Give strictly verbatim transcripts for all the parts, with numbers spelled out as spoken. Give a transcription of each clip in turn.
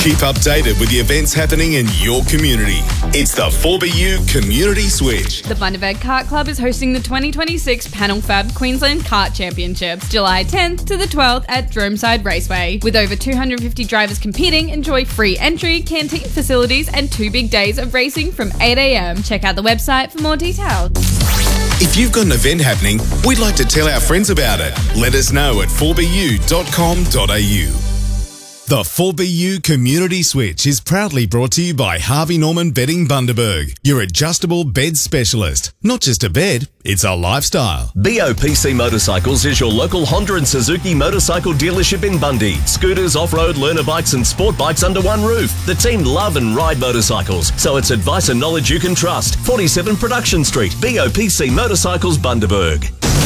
Keep updated with the events happening in your community. It's the four B U Community Switch. The Bundaberg Kart Club is hosting the twenty twenty-six Panel Fab Queensland Kart Championships, July tenth to the twelfth at Dromeside Raceway. With over two hundred fifty drivers competing, enjoy free entry, canteen facilities, and two big days of racing from eight a.m. Check out the website for more details. If you've got an event happening, we'd like to tell our friends about it. Let us know at four b u dot com dot a u. The four B U Community Switch is proudly brought to you by Harvey Norman Bedding Bundaberg, your adjustable bed specialist. Not just a bed, it's a lifestyle. B O P C Motorcycles is your local Honda and Suzuki motorcycle dealership in Bundy. Scooters, off-road, learner bikes and sport bikes under one roof. The team love and ride motorcycles, so it's advice and knowledge you can trust. forty-seven Production Street, B O P C Motorcycles Bundaberg.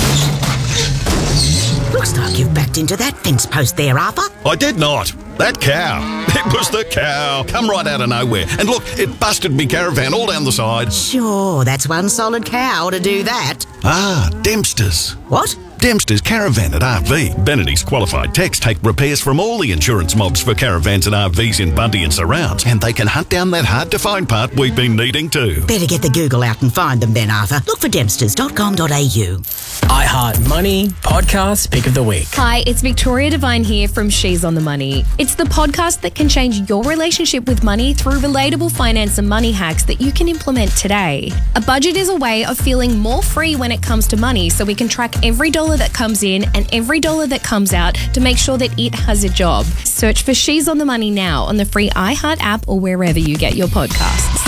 Looks like you've backed into that fence post there, Arthur. I did not. That cow. It was the cow. Come right out of nowhere. And look, it busted me caravan all down the side. Sure, that's one solid cow to do that. Ah, Dempster's. What? Dempster's Caravan at R V. Ben and his qualified techs take repairs from all the insurance mobs for caravans and R Vs in Bundy and surrounds, and they can hunt down that hard-to-find part we've been needing too. Better get the Google out and find them then, Arthur. Look for dempsters dot com dot a u. iHeart Money Podcast Pick of the Week. Hi, it's Victoria Devine here from She's on the Money. It's the podcast that can change your relationship with money through relatable finance and money hacks that you can implement today. A budget is a way of feeling more free when it comes to money, so we can track every dollar that comes in and every dollar that comes out to make sure that it has a job. Search for She's on the Money now on the free iHeart app or wherever you get your podcasts.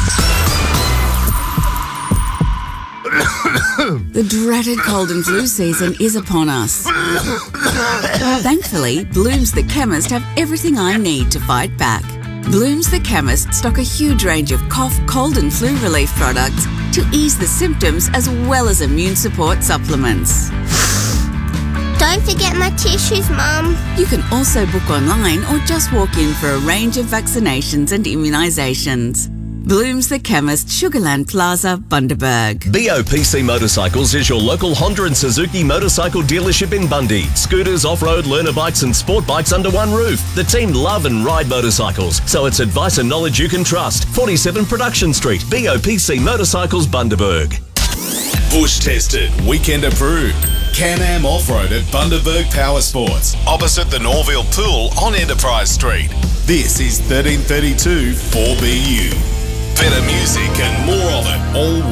The dreaded cold and flu season is upon us. Thankfully, Blooms the Chemist have everything I need to fight back. Blooms the Chemist stock a huge range of cough, cold and flu relief products to ease the symptoms as well as immune support supplements. Don't forget my tissues, Mum. You can also book online or just walk in for a range of vaccinations and immunisations. Blooms the Chemist, Sugarland Plaza, Bundaberg. B O P C Motorcycles is your local Honda and Suzuki motorcycle dealership in Bundy. Scooters, off-road, learner bikes and sport bikes under one roof. The team love and ride motorcycles, so it's advice and knowledge you can trust. forty-seven Production Street, B O P C Motorcycles Bundaberg. Bush tested, weekend approved. Can-Am Off-Road at Bundaberg Power Sports, opposite the Norville Pool on Enterprise Street. This is thirteen thirty-two four B U. Better music and more of it all